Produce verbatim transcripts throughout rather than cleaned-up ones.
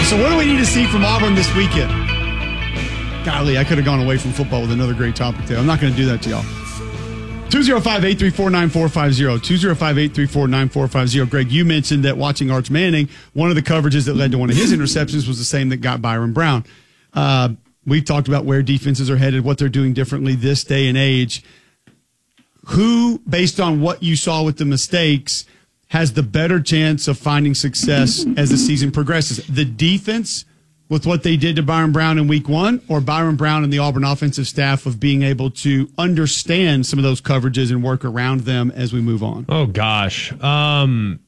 So what do we need to see from Auburn this weekend? Golly, I could have gone away from football with another great topic there. I'm not going to do that to y'all. two oh five, eight three four, nine four five oh. two oh five, eight three four, nine four five oh. Greg, you mentioned that watching Arch Manning, one of the coverages that led to one of his interceptions was the same that got Byron Brown. Uh, we've talked about where defenses are headed, what they're doing differently this day and age. Who, based on what you saw with the mistakes, has the better chance of finding success as the season progresses? The defense with what they did to Byron Brown in week one, or Byron Brown and the Auburn offensive staff of being able to understand some of those coverages and work around them as we move on? Oh, gosh. Um,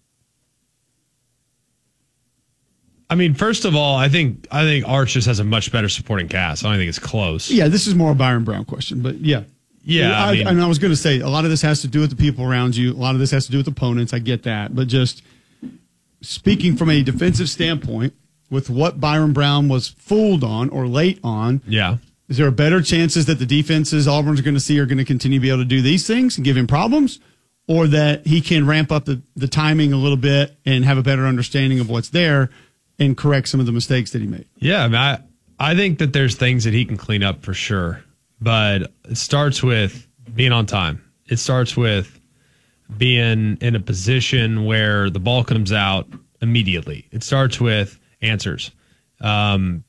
I mean, first of all, I think I think Arch just has a much better supporting cast. I don't think it's close. Yeah, this is more a Byron Brown question, but yeah. Yeah, I, I mean, and I was going to say, a lot of this has to do with the people around you. A lot of this has to do with opponents. I get that. But just speaking from a defensive standpoint, with what Byron Brown was fooled on or late on, yeah, is there a better chances that the defenses Auburn's going to see are going to continue to be able to do these things and give him problems, or that he can ramp up the, the timing a little bit and have a better understanding of what's there and correct some of the mistakes that he made? Yeah, I mean, I, I think that there's things that he can clean up for sure. But it starts with being on time. It starts with being in a position where the ball comes out immediately. It starts with answers. Um,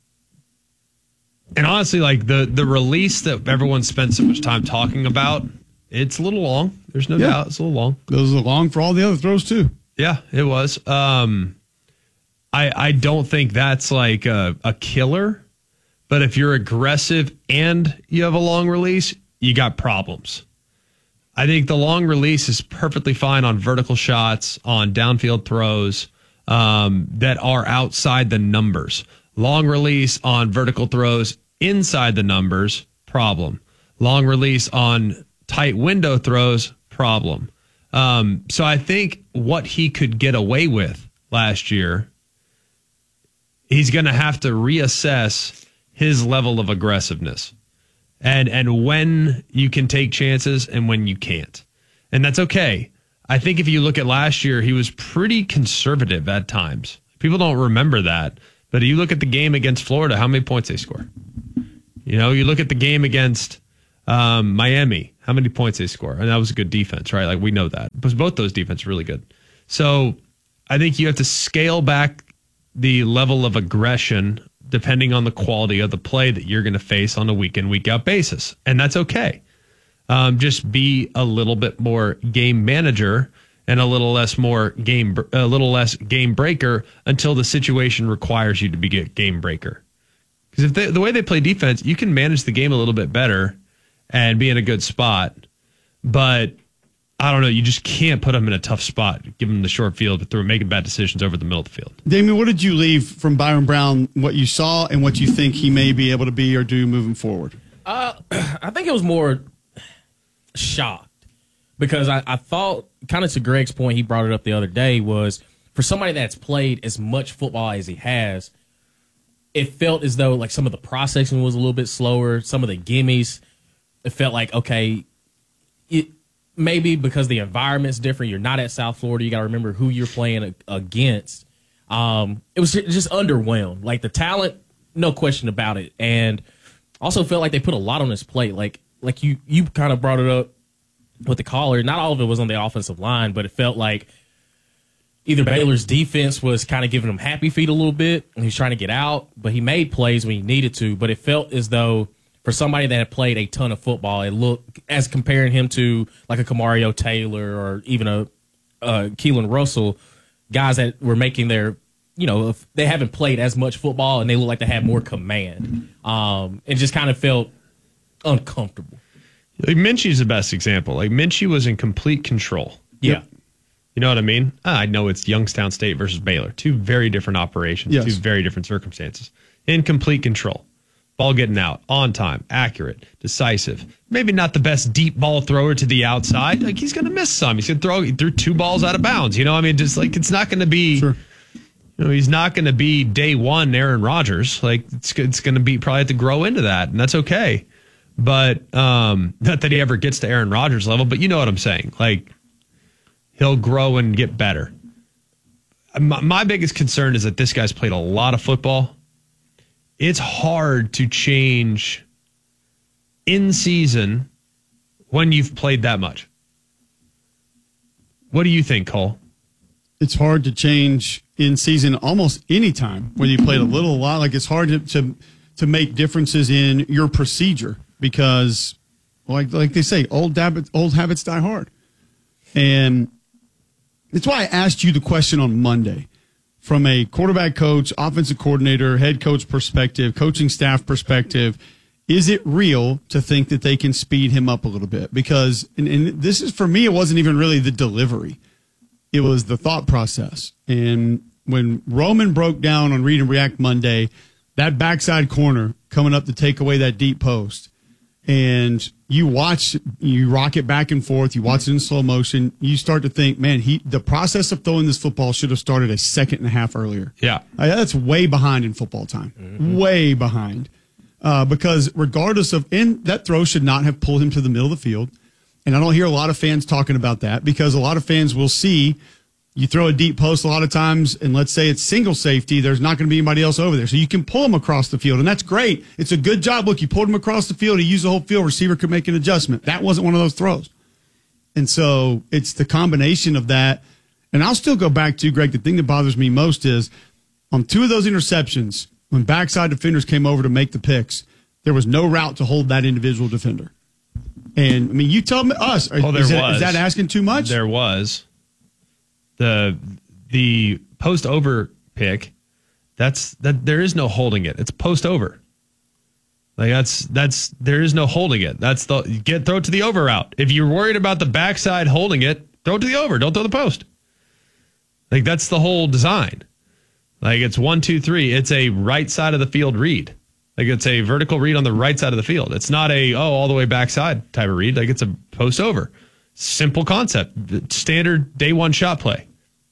and honestly, like the, the release that everyone spent so much time talking about, it's a little long. There's no yeah. doubt. It's a little long. It was long for all the other throws, too. Yeah, it was. Um, I, I don't think that's like a, a killer. But if you're aggressive and you have a long release, you got problems. I think the long release is perfectly fine on vertical shots, on downfield throws um, that are outside the numbers. Long release on vertical throws inside the numbers, problem. Long release on tight window throws, problem. Um, so I think what he could get away with last year, he's going to have to reassess his level of aggressiveness and and when you can take chances and when you can't. And that's okay. I think if you look at last year, he was pretty conservative at times. People don't remember that. But you look at the game against Florida, how many points they score? You know, you look at the game against um, Miami, how many points they score? And that was a good defense, right? Like, we know that. But both those defenses are really good. So I think you have to scale back the level of aggression depending on the quality of the play that you're going to face on a week in, week out basis. And that's okay. Um, just be a little bit more game manager and a little less more game, a little less game breaker until the situation requires you to be a game breaker. Because if they, the way they play defense, you can manage the game a little bit better and be in a good spot. But I don't know. You just can't put them in a tough spot. Give them the short field through making bad decisions over the middle of the field. Damien, what did you leave from Byron Brown, what you saw and what you think he may be able to be or do moving forward? Uh, I think it was more shocked because I, I thought, kind of to Greg's point, he brought it up the other day, was for somebody that's played as much football as he has, it felt as though like some of the processing was a little bit slower. Some of the gimmies, it felt like, okay, it, maybe because the environment's different. You're not at South Florida. You got to remember who you're playing against. Um, it was just underwhelmed. Like the talent, no question about it. And also felt like they put a lot on his plate. Like like you you kind of brought it up with the caller. Not all of it was on the offensive line, but it felt like either Baylor's defense was kind of giving him happy feet a little bit, and he's trying to get out. But he made plays when he needed to. But it felt as though for somebody that had played a ton of football, it looked, as comparing him to like a Kamario Taylor or even a uh, Keelan Russell, guys that were making their, you know, if they haven't played as much football and they look like they had more command. Um, it just kind of felt uncomfortable. Like Minchie's the best example. Like Minchie was in complete control. Yeah. Yep. You know what I mean? Ah, I know it's Youngstown State versus Baylor. Two very different operations, yes. Two very different circumstances. In complete control. Ball getting out, on time, accurate, decisive. Maybe not the best deep ball thrower to the outside. Like he's going to miss some. He's going to throw he threw two balls out of bounds. You know, I mean, just like it's not going to be. Sure. You know, he's not going to be day one Aaron Rodgers. Like it's it's going to be probably have to grow into that, and that's okay. But um, not that he ever gets to Aaron Rodgers level, but you know what I'm saying. Like he'll grow and get better. my, my biggest concern is that this guy's played a lot of football. It's hard to change in season when you've played that much. What do you think, Cole? It's hard to change in season almost any time, whether you played a little, a lot. Like, it's hard to, to, to make differences in your procedure because, like like they say, old habits, old habits die hard. And that's why I asked you the question on Monday. From a quarterback coach, offensive coordinator, head coach perspective, coaching staff perspective, is it real to think that they can speed him up a little bit? Because, and, and this is, for me, it wasn't even really the delivery. It was the thought process. And when Roman broke down on Read and React Monday, that backside corner coming up to take away that deep post, and you watch, you rock it back and forth, you watch it in slow motion, you start to think, man, he the process of throwing this football should have started a second and a half earlier. Yeah. Uh, that's way behind in football time. Mm-hmm. Way behind. Uh, because regardless of, and that throw should not have pulled him to the middle of the field. And I don't hear a lot of fans talking about that because a lot of fans will see you throw a deep post a lot of times, and let's say it's single safety, there's not going to be anybody else over there. So you can pull him across the field, and that's great. It's a good job. Look, you pulled him across the field. He used the whole field. Receiver could make an adjustment. That wasn't one of those throws. And so it's the combination of that. And I'll still go back to, Greg, the thing that bothers me most is on two of those interceptions, when backside defenders came over to make the picks, there was no route to hold that individual defender. And, I mean, you tell me, us, well, there is, that, was. is that asking too much? There was. The the post over pick, that's that there is no holding it. It's post over. Like that's that's there is no holding it. That's the get throw it to the over route. If you're worried about the backside holding it, throw it to the over. Don't throw the post. Like that's the whole design. Like it's one, two, three. It's a right side of the field read. Like it's a vertical read on the right side of the field. It's not a oh all the way backside type of read. Like it's a post over. Simple concept. Standard day one shot play.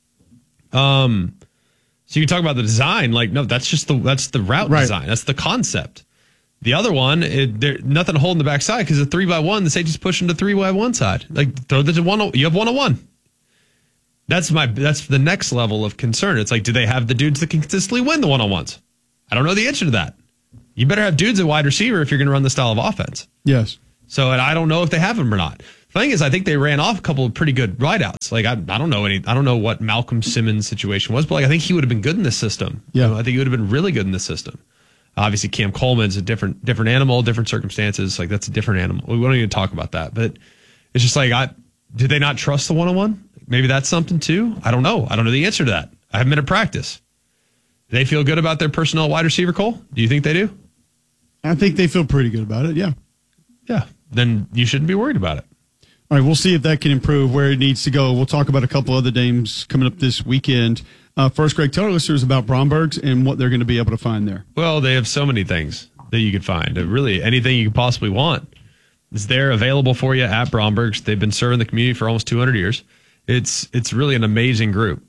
Um, so you talk about the design, like no, that's just the that's the route right. design. That's the concept. The other one, it, there nothing holding the backside because the three by one, the safety's pushing the three by one side. Like throw the one, you have one on one. That's my that's the next level of concern. It's like, do they have the dudes that can consistently win the one on ones? I don't know the answer to that. You better have dudes at wide receiver if you're going to run the style of offense. Yes. So, and I don't know if they have them or not. The thing is, I think they ran off a couple of pretty good wideouts. Like I, I don't know any, I don't know what Malcolm Simmons' situation was, but like I think he would have been good in this system. Yeah, you know, I think he would have been really good in this system. Obviously, Cam Coleman's a different, different animal, different circumstances. Like that's a different animal. We don't even talk about that. But it's just like, I did they not trust the one on one? Maybe that's something too. I don't know. I don't know the answer to that. I haven't been at practice. Do they feel good about their personnel at wide receiver, Cole? Do you think they do? I think they feel pretty good about it. Yeah. Yeah. Then you shouldn't be worried about it. All right, we'll see if that can improve where it needs to go. We'll talk about a couple other games coming up this weekend. Uh, first, Greg, tell our listeners about Bromberg's and what they're going to be able to find there. Well, they have so many things that you could find. Really, anything you could possibly want is there available for you at Bromberg's. They've been serving the community for almost two hundred years. It's it's really an amazing group.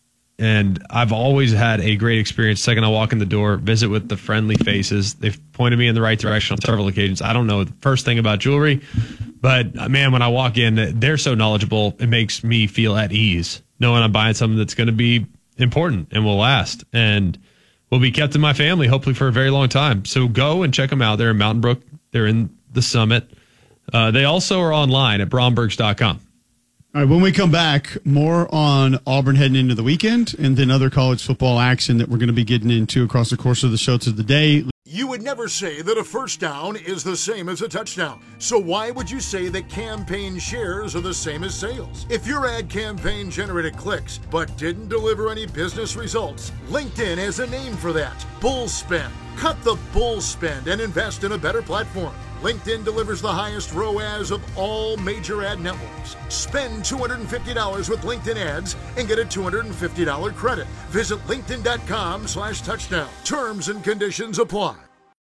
And I've always had a great experience. Second I walk in the door, visit with the friendly faces. They've pointed me in the right direction on several occasions. I don't know the first thing about jewelry, but man, when I walk in, they're so knowledgeable. It makes me feel at ease knowing I'm buying something that's going to be important and will last and will be kept in my family, hopefully for a very long time. So go and check them out. They're in Mountain Brook. They're in the Summit. Uh, they also are online at brombergs dot com. All right, when we come back, more on Auburn heading into the weekend and then other college football action that we're going to be getting into across the course of the show today. You would never say that a first down is the same as a touchdown. So why would you say that campaign shares are the same as sales? If your ad campaign generated clicks but didn't deliver any business results, LinkedIn has a name for that. Bull spend. Cut the bull spend and invest in a better platform. LinkedIn delivers the highest R O A S of all major ad networks. Spend two hundred fifty dollars with LinkedIn ads and get a two hundred fifty dollars credit. Visit linkedin dot com slash touchdown. Terms and conditions apply.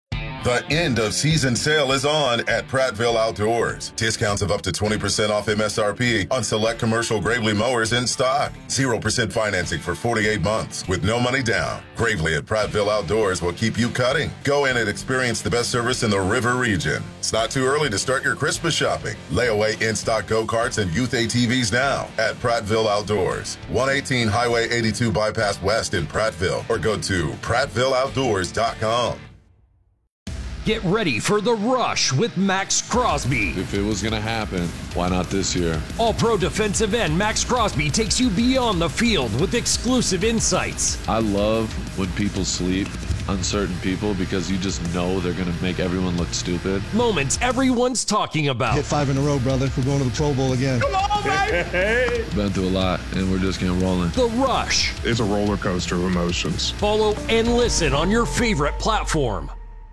The end of season sale is on at Prattville Outdoors. Discounts of up to twenty percent off M S R P on select commercial Gravely mowers in stock. zero percent financing for forty-eight months with no money down. Gravely at Prattville Outdoors will keep you cutting. Go in and experience the best service in the river region. It's not too early to start your Christmas shopping. Layaway in-stock go-karts and youth A T Vs now at Prattville Outdoors. one eighteen Highway eighty-two Bypass West in Prattville, or go to prattville outdoors dot com. Get ready for The Rush with Max Crosby. If it was going to happen, why not this year? All-pro defensive end Max Crosby takes you beyond the field with exclusive insights. I love when people sleep, uncertain people, because you just know they're going to make everyone look stupid. Moments everyone's talking about. Hit five in a row, brother. We're going to the Pro Bowl again. Come on, baby! Been through a lot, and we're just getting rolling. The Rush. It's a roller coaster of emotions. Follow and listen on your favorite platform.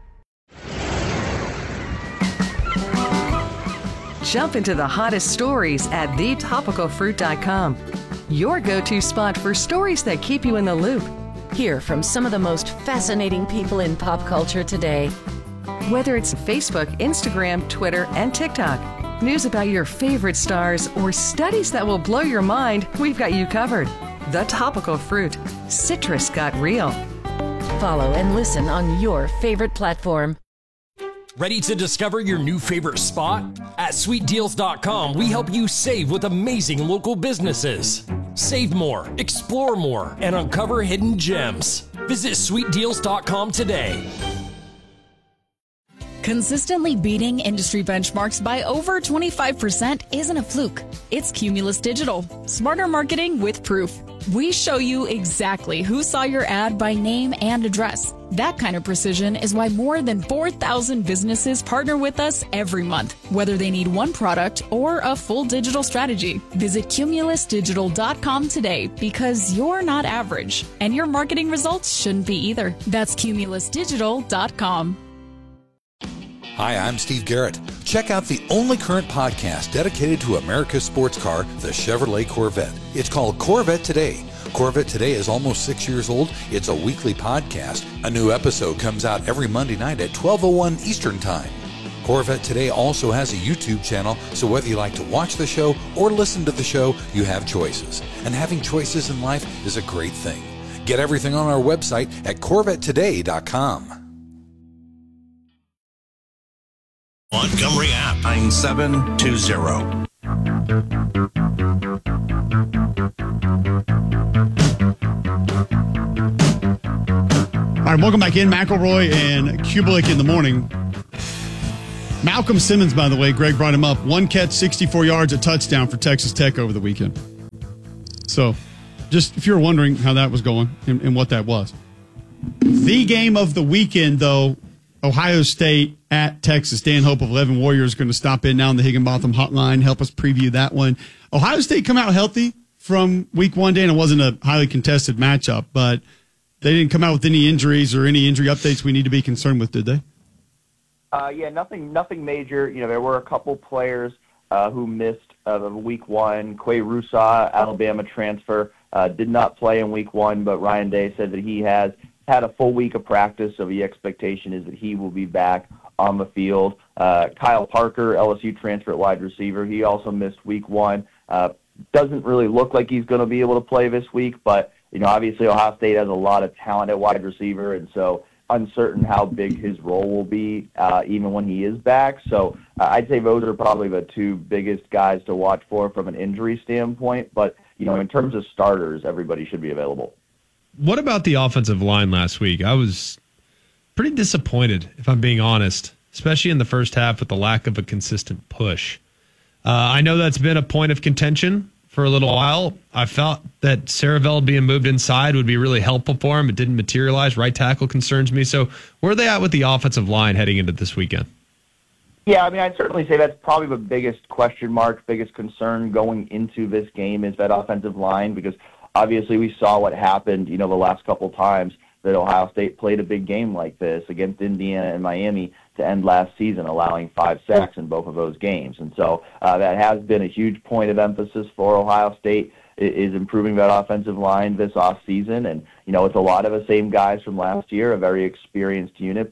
Jump into the hottest stories at the topical fruit dot com. Your go-to spot for stories that keep you in the loop. Hear from some of the most fascinating people in pop culture today. Whether it's Facebook, Instagram, Twitter, and TikTok, news about your favorite stars, or studies that will blow your mind, we've got you covered. The Topical Fruit. Citrus got real. Follow and listen on your favorite platform. Ready to discover your new favorite spot? At sweet deals dot com, we help you save with amazing local businesses. Save more, explore more, and uncover hidden gems. Visit sweet deals dot com today. Consistently beating industry benchmarks by over twenty-five percent isn't a fluke. It's Cumulus Digital. Smarter marketing with proof. We show you exactly who saw your ad by name and address. That kind of precision is why more than four thousand businesses partner with us every month, whether they need one product or a full digital strategy. Visit cumulus digital dot com today, because you're not average, and your marketing results shouldn't be either. That's cumulus digital dot com. Hi, I'm Steve Garrett. Check out the only current podcast dedicated to America's sports car, the Chevrolet Corvette. It's called Corvette Today. Corvette Today is almost six years old. It's a weekly podcast. A new episode comes out every Monday night at twelve oh one Eastern Time. Corvette Today also has a YouTube channel, so whether you like to watch the show or listen to the show, you have choices. And having choices in life is a great thing. Get everything on our website at corvette today dot com. Montgomery app nine seven two zero. All right, welcome back in. McElroy and Kubelik in the morning. Malcolm Simmons, by the way, Greg brought him up. One catch, sixty-four yards, a touchdown for Texas Tech over the weekend. So, just if you're wondering how that was going and, and what that was. The game of the weekend, though, Ohio State at Texas. Dan Hope of eleven Warriors is going to stop in now on the Higginbotham hotline, help us preview that one. Ohio State come out healthy from week one, Dan. It wasn't a highly contested matchup, but they didn't come out with any injuries or any injury updates we need to be concerned with, did they? Uh, yeah, nothing nothing major. You know, there were a couple players uh, who missed uh, week one. Quay Rusaw, Alabama transfer, uh, did not play in week one, but Ryan Day said that he has had a full week of practice, so the expectation is that he will be back on the field. Uh, Kyle Parker, L S U transfer at wide receiver, he also missed week one. Uh, doesn't really look like he's going to be able to play this week, but you know, obviously Ohio State has a lot of talent at wide receiver, and so uncertain how big his role will be uh, even when he is back. So uh, I'd say those are probably the two biggest guys to watch for from an injury standpoint. But you know, in terms of starters, everybody should be available. What about the offensive line last week? I was pretty disappointed, if I'm being honest, especially in the first half with the lack of a consistent push. Uh, I know that's been a point of contention for a little while. I felt that Saravel being moved inside would be really helpful for him. It didn't materialize. Right tackle concerns me. So where are they at with the offensive line heading into this weekend? Yeah, I mean, I'd certainly say that's probably the biggest question mark, biggest concern going into this game is that offensive line, because obviously we saw what happened, you know, the last couple times that Ohio State played a big game like this against Indiana and Miami to end last season, allowing five sacks in both of those games. And so uh, that has been a huge point of emphasis for Ohio State, is improving that offensive line this offseason. And, you know, it's a lot of the same guys from last year, a very experienced unit. But,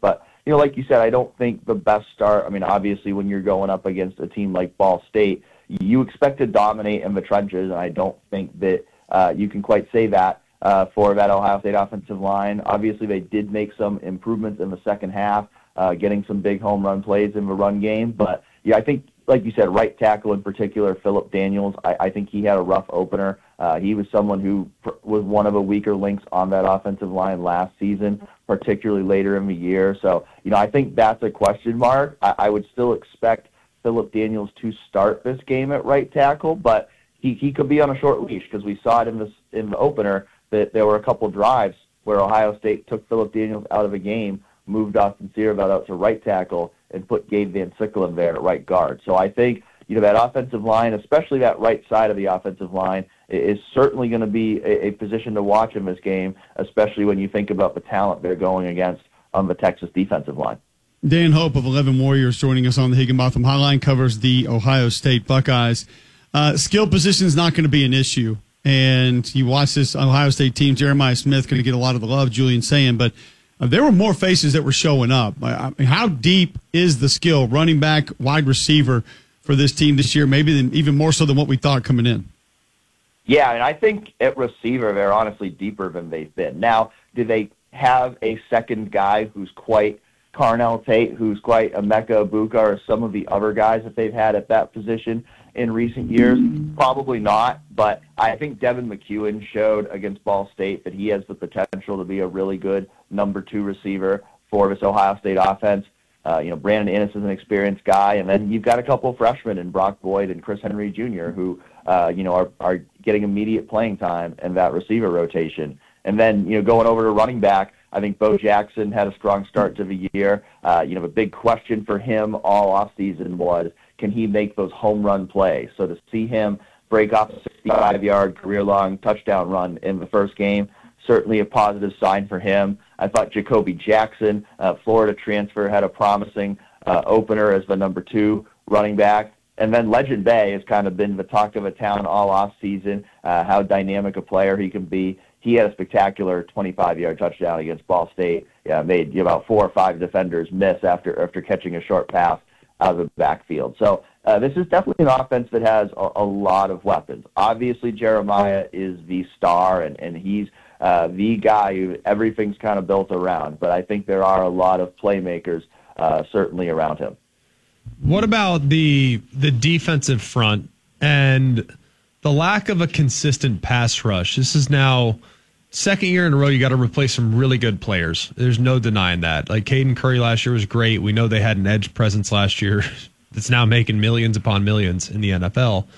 you know, like you said, I don't think the best start. I mean, obviously, when you're going up against a team like Ball State, you expect to dominate in the trenches, and I don't think that uh, you can quite say that uh, for that Ohio State offensive line. Obviously, they did make some improvements in the second half, uh, getting some big home run plays in the run game. But, yeah, I think, like you said, right tackle in particular, Phillip Daniels, I, I think he had a rough opener. Uh, he was someone who pr- was one of the weaker links on that offensive line last season, particularly later in the year. So, you know, I think that's a question mark. I, I would still expect Phillip Daniels to start this game at right tackle, but he, he could be on a short leash because we saw it in, this, in the opener that there were a couple drives where Ohio State took Phillip Daniels out of a game, moved Austin Searveld out to right tackle, and put Gabe Van Sickelen there at right guard. So I think, you know, that offensive line, especially that right side of the offensive line, is certainly going to be a, a position to watch in this game, especially when you think about the talent they're going against on the Texas defensive line. Dan Hope of eleven Warriors joining us on the Higginbotham Hotline, covers the Ohio State Buckeyes. Uh, skill position is not going to be an issue. And you watch this Ohio State team, Jeremiah Smith going to get a lot of the love, Julian saying, but Uh, there were more faces that were showing up. I mean, how deep is the skill, running back, wide receiver, for this team this year, maybe than, even more so than what we thought coming in? Yeah, and I think at receiver, they're honestly deeper than they've been. Now, do they have a second guy who's quite Carnell Tate, who's quite Emeka Ibuka, or some of the other guys that they've had at that position in recent years? Probably not, but I think Devin McEwen showed against Ball State that he has the potential to be a really good number two receiver for this Ohio State offense. Uh, you know, Brandon Inniss is an experienced guy, and then you've got a couple of freshmen in Brock Boyd and Chris Henry Junior who, uh, you know, are, are getting immediate playing time in that receiver rotation. And then, you know, going over to running back, I think Bo Jackson had a strong start to the year. Uh, you know, the big question for him all offseason was, can he make those home run plays? So to see him break off a sixty-five-yard career-long touchdown run in the first game, certainly a positive sign for him. I thought Jacoby Jackson, uh, Florida transfer, had a promising uh, opener as the number two running back. And then Legend Bay has kind of been the talk of the town all offseason, uh, how dynamic a player he can be. He had a spectacular twenty-five-yard touchdown against Ball State. Yeah, made you know, about four or five defenders miss after after catching a short pass out of the backfield. So uh, this is definitely an offense that has a, a lot of weapons. Obviously, Jeremiah is the star, and, and he's uh, the guy who everything's kind of built around. But I think there are a lot of playmakers uh, certainly around him. What about the the defensive front and the lack of a consistent pass rush? This is now second year in a row you got to replace some really good players. There's no denying that. Like Caden Curry last year was great. We know they had an edge presence last year that's now making millions upon millions in the N F L.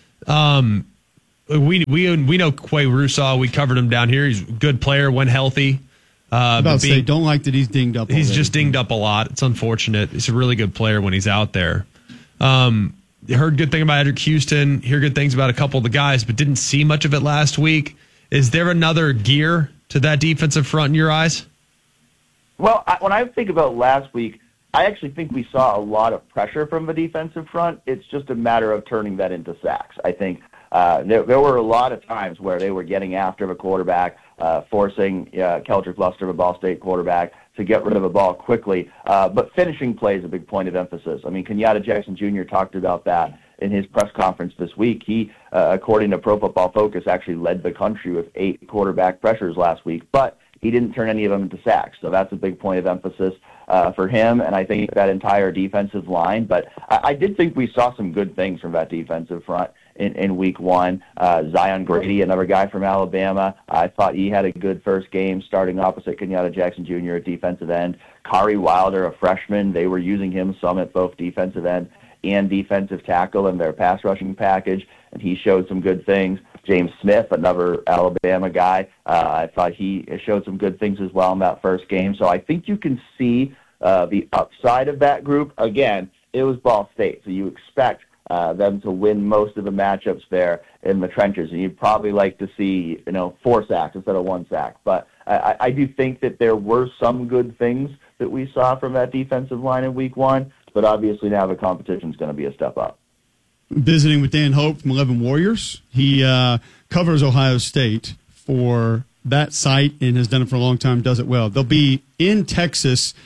Um, we we we know Quay Russaw. We covered him down here. He's a good player when healthy. Uh, about to being, say, don't like that he's dinged up. He's already. just dinged up a lot. It's unfortunate. He's a really good player when he's out there. Um, heard good thing about Edric Houston. Hear good things about a couple of the guys, but didn't see much of it last week. Is there another gear to that defensive front in your eyes? Well, I, when I think about last week, I actually think we saw a lot of pressure from the defensive front. It's just a matter of turning that into sacks. I think uh, there, there were a lot of times where they were getting after the quarterback, uh, forcing uh, Keldrick Luster, the Ball State quarterback, to get rid of the ball quickly. Uh, but finishing play is a big point of emphasis. I mean, Kenyatta Jackson Junior talked about that in his press conference this week. He, uh, according to Pro Football Focus, actually led the country with eight quarterback pressures last week, but he didn't turn any of them into sacks. So that's a big point of emphasis uh, for him, and I think that entire defensive line. But I, I did think we saw some good things from that defensive front in, in week one. Uh, Zion Grady, another guy from Alabama, I thought he had a good first game starting opposite Kenyatta Jackson Junior at defensive end. Kari Wilder, a freshman, they were using him some at both defensive end and defensive tackle in their pass rushing package, and he showed some good things. James Smith, another Alabama guy, uh, I thought he showed some good things as well in that first game. So I think you can see uh, the upside of that group. Again, it was Ball State, so you expect uh, them to win most of the matchups there in the trenches, and you'd probably like to see, you know, four sacks instead of one sack. But I, I do think that there were some good things that we saw from that defensive line in week one, but obviously now the competition is going to be a step up. Visiting with Dan Hope from eleven Warriors. He uh, covers Ohio State for that site and has done it for a long time, does it well. They'll be in Texas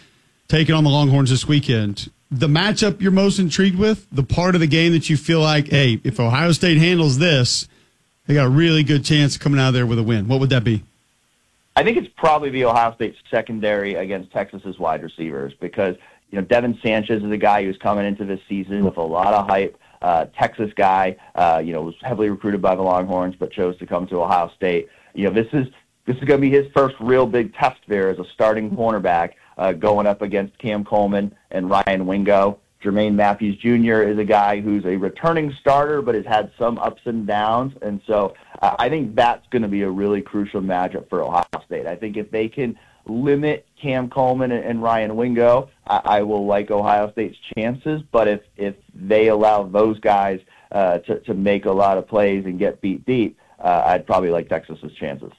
taking on the Longhorns this weekend. The matchup you're most intrigued with, the part of the game that you feel like, hey, if Ohio State handles this, they got a really good chance of coming out of there with a win. What would that be? I think it's probably the Ohio State secondary against Texas's wide receivers because, you know, Devin Sanchez is a guy who's coming into this season with a lot of hype. Uh, Texas guy, uh, you know, was heavily recruited by the Longhorns but chose to come to Ohio State. You know, this is this is going to be his first real big test there as a starting cornerback uh, going up against Cam Coleman and Ryan Wingo. Jermaine Matthews Junior is a guy who's a returning starter but has had some ups and downs, and so uh, I think that's going to be a really crucial matchup for Ohio State. I think if they can limit Cam Coleman and, and Ryan Wingo, I, I will like Ohio State's chances, but if, if they allow those guys uh, to, to make a lot of plays and get beat deep, uh, I'd probably like Texas's chances.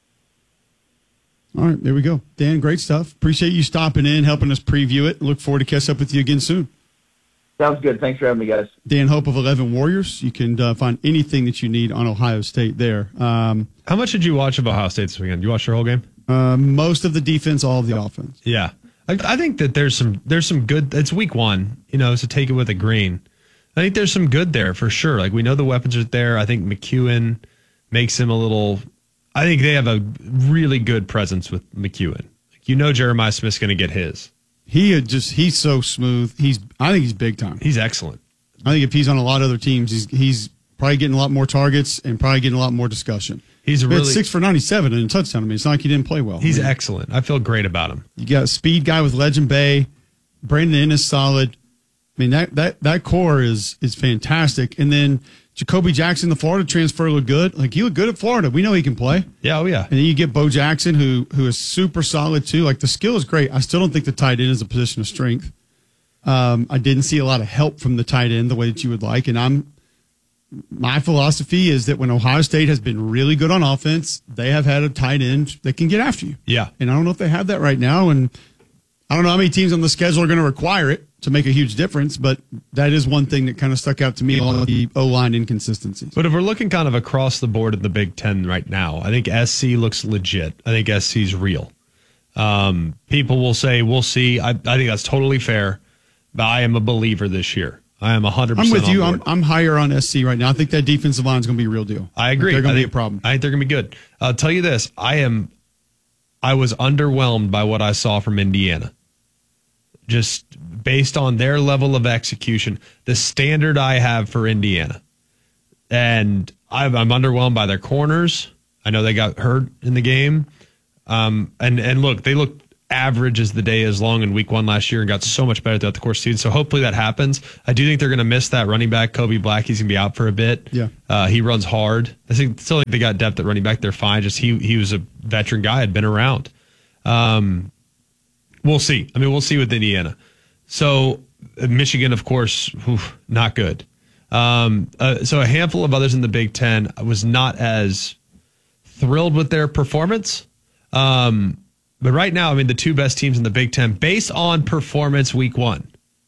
All right, there we go. Dan, great stuff. Appreciate you stopping in, helping us preview it. Look forward to catch up with you again soon. Sounds good. Thanks for having me, guys. Dan Hope of eleven Warriors. You can uh, find anything that you need on Ohio State there. Um, How much did you watch of Ohio State this weekend? You watched their whole game? Uh, most of the defense, all of the offense. Yeah. I, I think that there's some there's some good. It's week one, you know, so take it with a grain. I think there's some good there for sure. Like, we know the weapons are there. I think McEwen makes him a little. I think they have a really good presence with McEwen. Like, you know, Jeremiah Smith's going to get his. He had just he's so smooth. He's I think he's big time. He's excellent. I think if he's on a lot of other teams, he's he's probably getting a lot more targets and probably getting a lot more discussion. He's a he really had six for ninety-seven and a touchdown. I mean, it's not like he didn't play well. He's I mean, excellent. I feel great about him. You got a speed guy with Legend Bay. Brandon Ennis solid. I mean, that that that core is is fantastic. And then Jacoby Jackson, the Florida transfer, looked good. Like, he looked good at Florida. We know he can play. Yeah, oh yeah. And then you get Bo Jackson, who who is super solid too. Like, the skill is great. I still don't think the tight end is a position of strength. Um, I didn't see a lot of help from the tight end the way that you would like. And I'm my philosophy is that when Ohio State has been really good on offense, they have had a tight end that can get after you. Yeah. And I don't know if they have that right now. And I don't know how many teams on the schedule are going to require it to make a huge difference, but that is one thing that kind of stuck out to me, all of the O-line inconsistencies. But if we're looking kind of across the board in the Big Ten right now, I think S C looks legit. I think S C's real. Um, people will say, we'll see. I, I think that's totally fair, but I am a believer this year. I am one hundred percent I'm with you. on I'm, board. I'm higher on S C right now. I think that defensive line is going to be a real deal. I agree. They're going I to be think, a problem. I think they're going to be good. I'll tell you this. I am. I was underwhelmed by what I saw from Indiana. Just based on their level of execution, the standard I have for Indiana. And I'm, I'm underwhelmed by their corners. I know they got hurt in the game. Um, and, and look, they looked average as the day is long in week one last year and got so much better throughout the course of the season. So hopefully that happens. I do think they're going to miss that running back, Kobe Black. He's going to be out for a bit. Yeah. Uh, he runs hard. I think still think they got depth at running back. They're fine. Just he, he was a veteran guy, had been around. Um, We'll see. I mean, we'll see with Indiana. So Michigan, of course, whew, not good. Um, uh, so a handful of others in the Big Ten. I was not as thrilled with their performance. Um, but right now, I mean, the two best teams in the Big Ten, based on performance week one,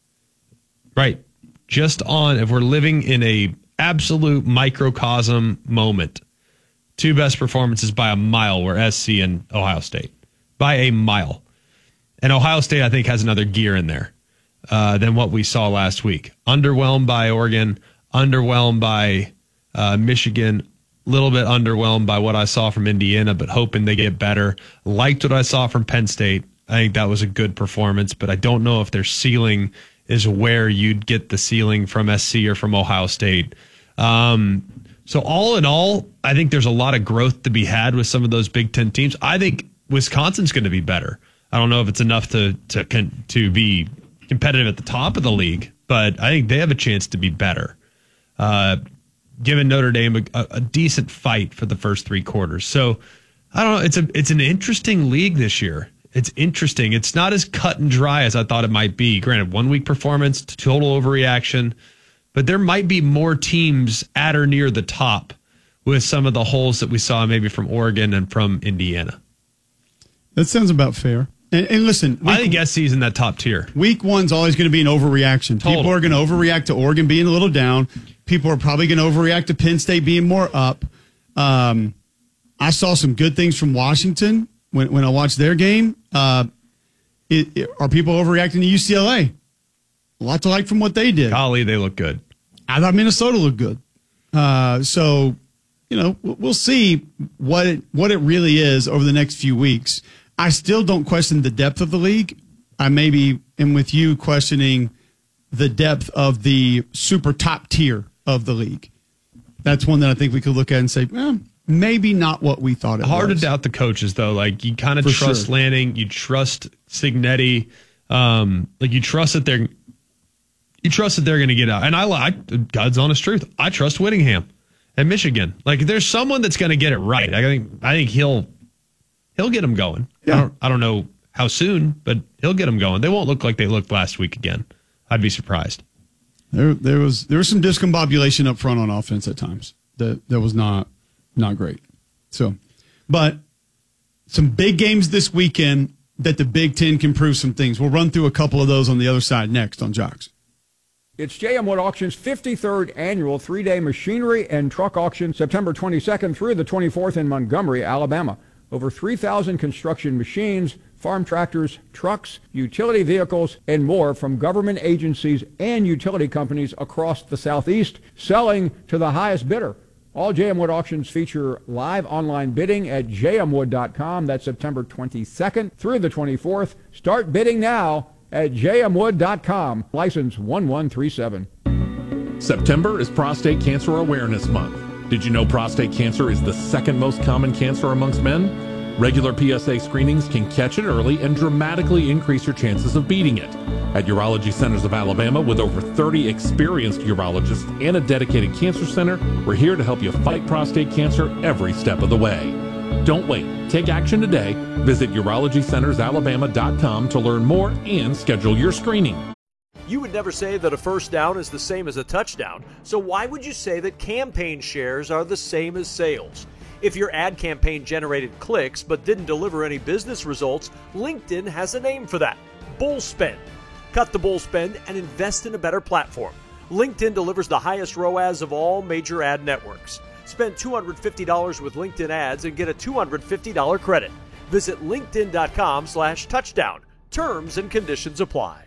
right? Just on, if we're living in a absolute microcosm moment, two best performances by a mile were S C and Ohio State. By a mile. And Ohio State, I think, has another gear in there uh, than what we saw last week. Underwhelmed by Oregon, underwhelmed by uh, Michigan, a little bit underwhelmed by what I saw from Indiana, but hoping they get better. Liked what I saw from Penn State. I think that was a good performance, but I don't know if their ceiling is where you'd get the ceiling from S C or from Ohio State. Um, so all in all, I think there's a lot of growth to be had with some of those Big Ten teams. I think Wisconsin's going to be better. I don't know if it's enough to to to be competitive at the top of the league, but I think they have a chance to be better. Uh, giving Notre Dame a, a decent fight for the first three quarters. So I don't know. It's a it's an interesting league this year. It's interesting. It's not as cut and dry as I thought it might be. Granted, one week performance, total overreaction, but there might be more teams at or near the top with some of the holes that we saw maybe from Oregon and from Indiana. That sounds about fair. And, and listen, week, I think S C's in that top tier. Week one's always going to be an overreaction. Total. People are going to overreact to Oregon being a little down. People are probably going to overreact to Penn State being more up. Um, I saw some good things from Washington when, when I watched their game. Uh, it, it, are people overreacting to U C L A? A lot to like from what they did. Golly, they look good. I thought Minnesota looked good. Uh, so, you know, we'll see what it, what it really is over the next few weeks. I still don't question the depth of the league. I maybe am with you questioning the depth of the super top tier of the league. That's one that I think we could look at and say, eh, maybe not what we thought it Hard was. to doubt the coaches, though. Like, you kind of For trust sure. Lanning. You trust Cignetti. Um, like, you trust that they're you trust that they're going to get out. And I like, God's honest truth, I trust Whittingham at Michigan. Like, there's someone that's going to get it right. I think I think he'll he'll get them going. Yeah. I don't, I don't know how soon, but he'll get them going. They won't look like they looked last week again. I'd be surprised. There, there was there was some discombobulation up front on offense at times. That that was not not great. So, but some big games this weekend that the Big Ten can prove some things. We'll run through a couple of those on the other side next on Jocks. It's J M Wood Auction's fifty-third annual three-day machinery and truck auction, September twenty-second through the twenty-fourth in Montgomery, Alabama. Over three thousand construction machines, farm tractors, trucks, utility vehicles, and more from government agencies and utility companies across the Southeast, selling to the highest bidder. All J M Wood auctions feature live online bidding at j m wood dot com. That's September twenty-second through the twenty-fourth. Start bidding now at j m wood dot com. License one one three seven. September is Prostate Cancer Awareness Month. Did you know prostate cancer is the second most common cancer amongst men? Regular P S A screenings can catch it early and dramatically increase your chances of beating it. At Urology Centers of Alabama, with over thirty experienced urologists and a dedicated cancer center, we're here to help you fight prostate cancer every step of the way. Don't wait. Take action today. Visit urology centers alabama dot com to learn more and schedule your screening. You would never say that a first down is the same as a touchdown, so why would you say that campaign shares are the same as sales? If your ad campaign generated clicks but didn't deliver any business results, LinkedIn has a name for that: bull spend. Cut the bull spend and invest in a better platform. LinkedIn delivers the highest R O A S of all major ad networks. Spend two hundred fifty dollars with LinkedIn ads and get a two hundred fifty dollars credit. Visit linkedin dot com slash touchdown. Terms and conditions apply.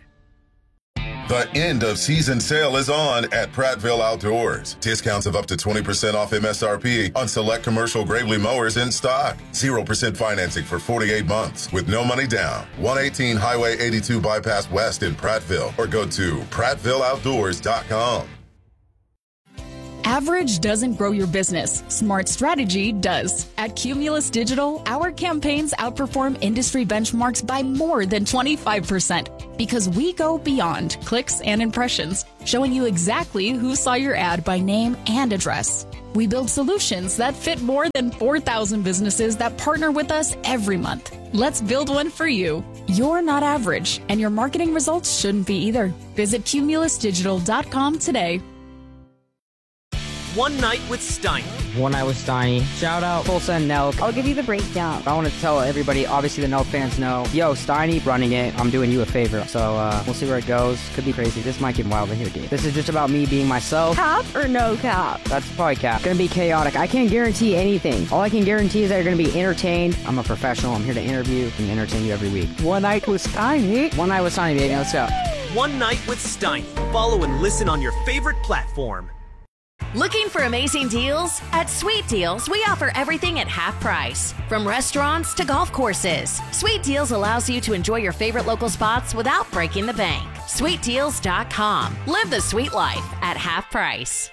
The end of season sale is on at Prattville Outdoors. Discounts of up to twenty percent off M S R P on select commercial Gravely mowers in stock. zero percent financing for forty-eight months with no money down. one eighteen Highway eighty-two Bypass West in Prattville, or go to prattville outdoors dot com. Average doesn't grow your business. Smart strategy does. At Cumulus Digital, our campaigns outperform industry benchmarks by more than twenty-five percent because we go beyond clicks and impressions, showing you exactly who saw your ad by name and address. We build solutions that fit more than four thousand businesses that partner with us every month. Let's build one for you. You're not average, and your marketing results shouldn't be either. Visit cumulus digital dot com today. One Night with Steiny. One Night with Steiny. Shout out Tulsa and Nelk. I'll give you the breakdown. I want to tell everybody, obviously the Nelk fans know, yo, Steiny running it. I'm doing you a favor. So uh, we'll see where it goes. Could be crazy. This might get wild in here, dude. This is just about me being myself. Cap or no cap? That's probably cap. Gonna be chaotic. I can't guarantee anything. All I can guarantee is that you're gonna be entertained. I'm a professional. I'm here to interview and entertain you every week. One Night with Steiny. One Night with Steiny, baby. Let's go. One Night with Steiny. Follow and listen on your favorite platform. Looking for amazing deals? At Sweet Deals, we offer everything at half price. From restaurants to golf courses, Sweet Deals allows you to enjoy your favorite local spots without breaking the bank. sweet deals dot com. Live the sweet life at half price.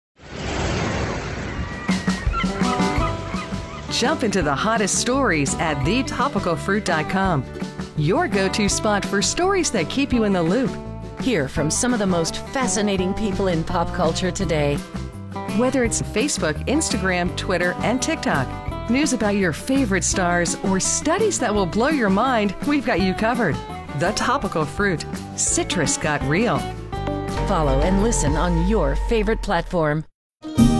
Jump into the hottest stories at the topical fruit dot com. Your go-to spot for stories that keep you in the loop. Hear from some of the most fascinating people in pop culture today. Whether it's Facebook, Instagram, Twitter, and TikTok, news about your favorite stars, or studies that will blow your mind, we've got you covered. The Topical Fruit. Citrus got real. Follow and listen on your favorite platform.